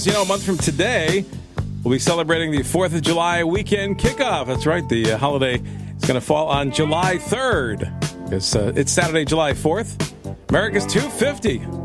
You know, a month from today, we'll be celebrating the 4th of July weekend kickoff. That's right. The holiday is going to fall on July 3rd. It's Saturday, July 4th. America's 250.